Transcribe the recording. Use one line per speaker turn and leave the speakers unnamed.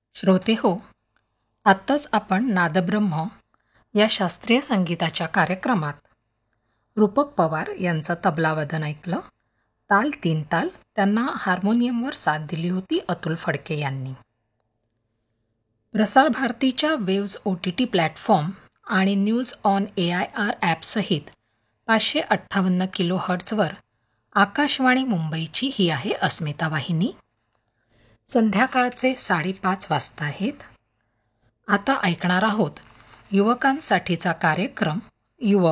श्रोते हो, आत्ताच आपण नादब्रह्म या शास्त्रीय संगीताच्या कार्यक्रमात रूपक पवार यांचं तबलावादन ऐकलं. ताल तीन ताल त्यांना हार्मोनियमवर साथ दिली होती अतुल फडके यांनी. प्रसार भारतीच्या वेव्ज OTT प्लॅटफॉर्म आणि न्यूज ऑन AIR ॲपसहित 558 किलोहर्ट्झवर आकाशवाणी मुंबईची ही आहे अस्मिता वाहिनी. संध्याकाळचे 5:30 वाजता आहेत. आता ऐकणार आहोत युवकांसाठीचा कार्यक्रम युवक.